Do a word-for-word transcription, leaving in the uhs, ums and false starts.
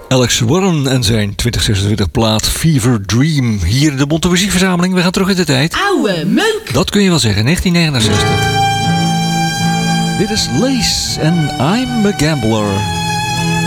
Alex Warren en zijn twintig zesentwintig plaat Fever Dream. Hier in de Bonte Muziekverzameling. We gaan terug in de tijd. Oude meuk! Dat kun je wel zeggen, negentien negenenzestig. Dit is Lace en I'm a Gambler.